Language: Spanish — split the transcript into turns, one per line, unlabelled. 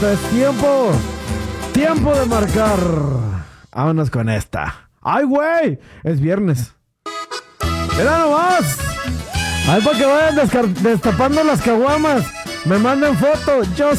Es tiempo. Tiempo de marcar. Vámonos con esta. ¡Ay, güey! Es viernes. ¡Mira nomás! Ay, para que vayan destapando las caguamas. Me manden foto. Yo